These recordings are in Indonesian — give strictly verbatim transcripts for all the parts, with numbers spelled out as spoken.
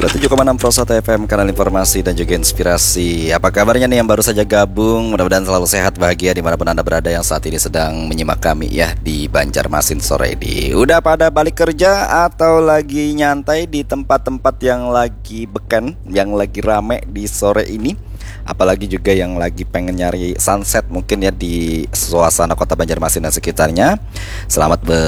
sembilan puluh tujuh koma enam Prosoto F M, kanal informasi dan juga inspirasi. Apa kabarnya nih yang baru saja gabung? Mudah-mudahan selalu sehat, bahagia dimanapun Anda berada yang saat ini sedang menyimak kami ya di Banjarmasin sore ini. Udah pada balik kerja atau lagi nyantai di tempat-tempat yang lagi beken, yang lagi rame di sore ini? Apalagi juga yang lagi pengen nyari sunset mungkin ya di suasana kota Banjarmasin dan sekitarnya. Selamat be,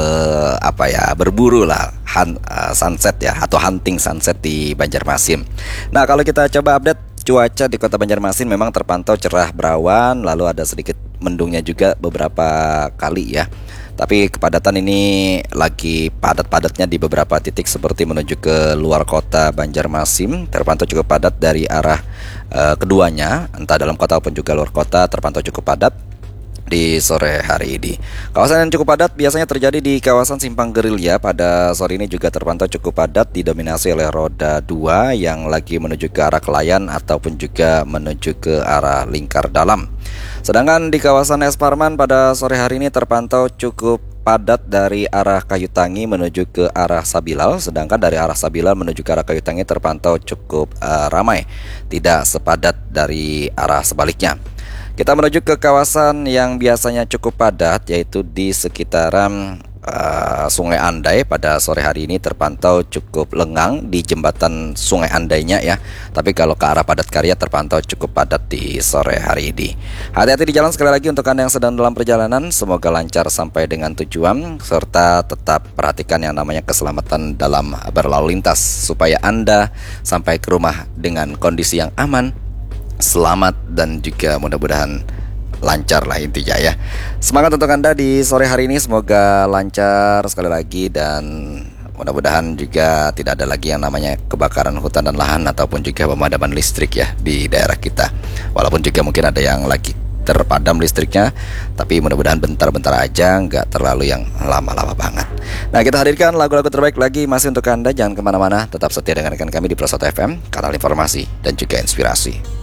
apa ya berburu lah han, uh, sunset ya, atau hunting sunset di Banjarmasin. Nah, kalau kita coba update cuaca di kota Banjarmasin, memang terpantau cerah berawan, lalu ada sedikit mendungnya juga beberapa kali ya. Tapi kepadatan ini lagi padat-padatnya di beberapa titik seperti menuju ke luar kota Banjarmasin. Terpantau cukup padat dari arah uh, keduanya, entah dalam kota maupun juga luar kota, terpantau cukup padat di sore hari ini. Kawasan yang cukup padat biasanya terjadi di kawasan Simpang Gerilya. Pada sore ini juga terpantau cukup padat, didominasi oleh roda dua yang lagi menuju ke arah Kelayan ataupun juga menuju ke arah Lingkar Dalam. Sedangkan di kawasan Es Parman pada sore hari ini terpantau cukup padat dari arah Kayu Tangi menuju ke arah Sabilal. Sedangkan dari arah Sabilal menuju ke arah Kayu Tangi terpantau cukup uh, ramai, tidak sepadat dari arah sebaliknya. Kita menuju ke kawasan yang biasanya cukup padat, yaitu di sekitaran uh, Sungai Andai. Pada sore hari ini terpantau cukup lengang di jembatan Sungai Andainya ya. Tapi kalau ke arah Padat Karya terpantau cukup padat di sore hari ini. Hati-hati di jalan sekali lagi untuk Anda yang sedang dalam perjalanan. Semoga lancar sampai dengan tujuan, serta tetap perhatikan yang namanya keselamatan dalam berlalu lintas, supaya Anda sampai ke rumah dengan kondisi yang aman, selamat, dan juga mudah-mudahan lancar lah intinya ya. Semangat untuk Anda di sore hari ini, semoga lancar sekali lagi, dan mudah-mudahan juga tidak ada lagi yang namanya kebakaran hutan dan lahan ataupun juga pemadaman listrik ya di daerah kita. Walaupun juga mungkin ada yang lagi terpadam listriknya, tapi mudah-mudahan bentar-bentar aja, nggak terlalu yang lama-lama banget. Nah, kita hadirkan lagu-lagu terbaik lagi masih untuk Anda. Jangan kemana-mana, tetap setia dengan rekan kami di Prosoto F M, kanal informasi dan juga inspirasi.